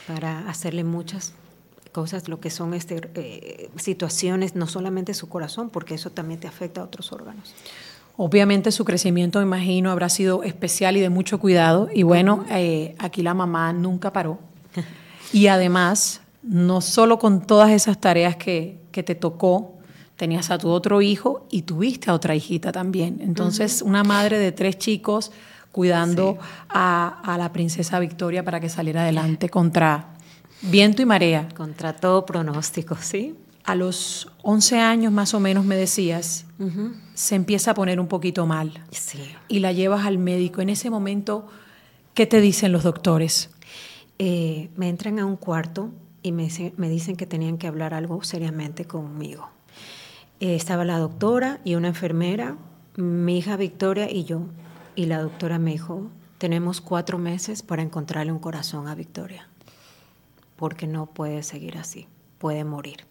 para hacerle muchas cosas, lo que son situaciones, no solamente su corazón, porque eso también te afecta a otros órganos. Obviamente su crecimiento, me imagino, habrá sido especial y de mucho cuidado. Y bueno, aquí la mamá nunca paró. Y además, no solo con todas esas tareas que te tocó, tenías a tu otro hijo y tuviste a otra hijita también. Entonces, una madre de 3 chicos cuidando a la princesa Victoria para que saliera adelante contra viento y marea. Contra todo pronóstico, ¿sí? A los 11 años más o menos, me decías, se empieza a poner un poquito mal. Sí. Y la llevas al médico. En ese momento, ¿qué te dicen los doctores? Me entran a un cuarto y me dicen que tenían que hablar algo seriamente conmigo. Estaba la doctora y una enfermera, mi hija Victoria y yo. Y la doctora me dijo, tenemos 4 meses para encontrarle un corazón a Victoria, porque no puede seguir así, puede morir.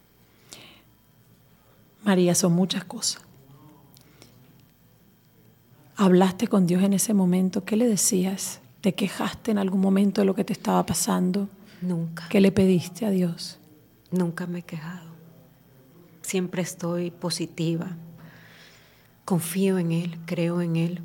María, son muchas cosas. ¿Hablaste con Dios en ese momento? ¿Qué le decías? ¿Te quejaste en algún momento de lo que te estaba pasando? Nunca. ¿Qué le pediste a Dios? Nunca me he quejado. Siempre estoy positiva. Confío en Él, creo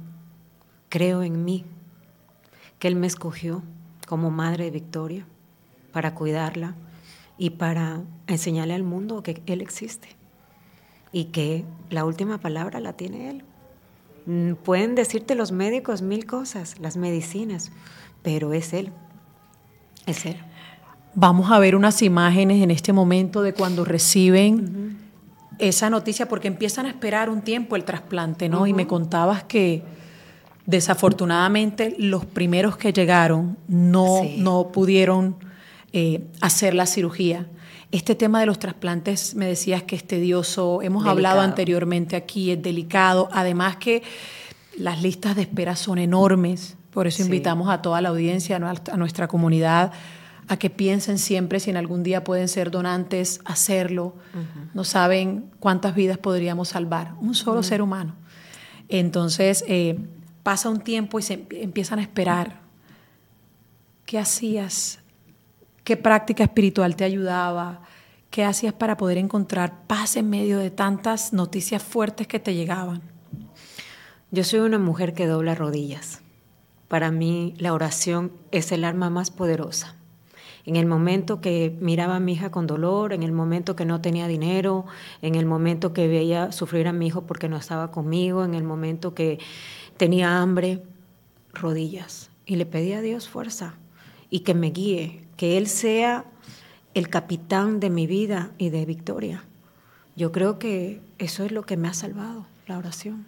en mí, que Él me escogió como madre de Victoria para cuidarla y para enseñarle al mundo que Él existe y que la última palabra la tiene Él. Pueden decirte los médicos 1000 cosas, las medicinas, pero es Él. Es Él. Vamos a ver unas imágenes en este momento de cuando reciben esa noticia, porque empiezan a esperar un tiempo el trasplante, ¿no? Y me contabas que desafortunadamente los primeros que llegaron no pudieron hacer la cirugía. Este tema de los trasplantes, me decías que es tedioso, hemos hablado anteriormente aquí, es delicado, además que las listas de espera son enormes, por eso invitamos a toda la audiencia, a nuestra comunidad, a que piensen siempre si en algún día pueden ser donantes, hacerlo. No saben cuántas vidas podríamos salvar, un solo ser humano. Entonces, pasa un tiempo y se empiezan a esperar. ¿Qué hacías? ¿Qué práctica espiritual te ayudaba? ¿Qué hacías para poder encontrar paz en medio de tantas noticias fuertes que te llegaban? Yo soy una mujer que dobla rodillas. Para mí la oración es el arma más poderosa. En el momento que miraba a mi hija con dolor, en el momento que no tenía dinero, en el momento que veía sufrir a mi hijo porque no estaba conmigo, en el momento que tenía hambre, rodillas. Y le pedí a Dios fuerza y que me guíe, que Él sea el capitán de mi vida y de Victoria. Yo creo que eso es lo que me ha salvado, la oración.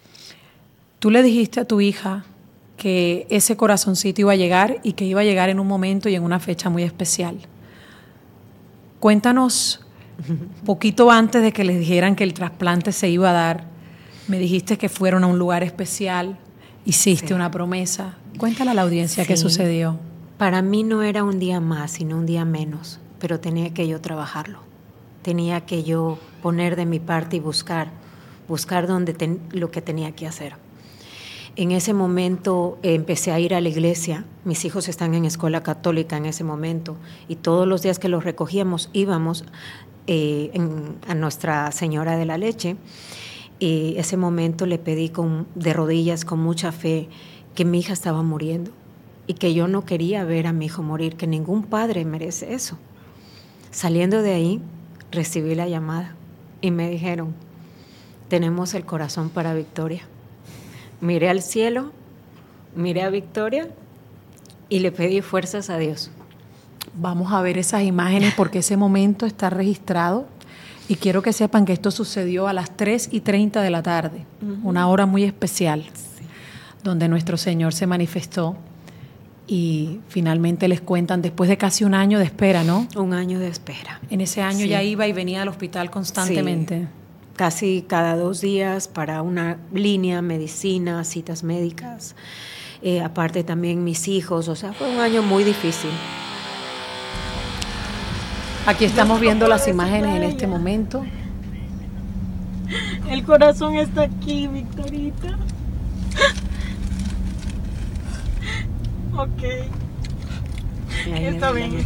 Tú le dijiste a tu hija que ese corazoncito iba a llegar y que iba a llegar en un momento y en una fecha muy especial. Cuéntanos, poquito antes de que les dijeran que el trasplante se iba a dar, me dijiste que fueron a un lugar especial, hiciste una promesa. Cuéntale a la audiencia qué sucedió. Para mí no era un día más, sino un día menos, pero tenía que yo trabajarlo. Tenía que yo poner de mi parte y buscar lo que tenía que hacer. En ese momento empecé a ir a la iglesia. Mis hijos están en escuela católica en ese momento y todos los días que los recogíamos íbamos a Nuestra Señora de la Leche. Y ese momento le pedí de rodillas con mucha fe que mi hija estaba muriendo y que yo no quería ver a mi hijo morir, que ningún padre merece eso. Saliendo de ahí recibí la llamada y me dijeron, tenemos el corazón para Victoria. Miré al cielo, miré a Victoria y le pedí fuerzas a Dios. Vamos a ver esas imágenes porque ese momento está registrado y quiero que sepan que esto sucedió a las 3:30 de la tarde, una hora muy especial, donde nuestro Señor se manifestó y finalmente les cuentan después de casi un año de espera, ¿no? Un año de espera. En ese año ya iba y venía al hospital constantemente. Sí. Casi cada 2 días para una línea, medicina, citas médicas. Aparte también mis hijos, o sea, fue un año muy difícil. Aquí estamos viendo las imágenes en este momento. El corazón está aquí, Victorita. Ok. Está bien.